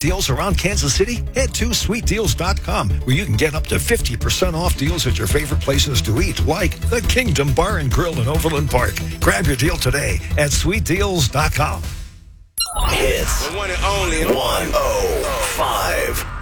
Deals around Kansas City? Head to sweetdeals.com, where you can get up to 50% off deals at your favorite places to eat, like the Kingdom Bar and Grill in Overland Park. Grab your deal today at sweetdeals.com. Hits. The one and only 105.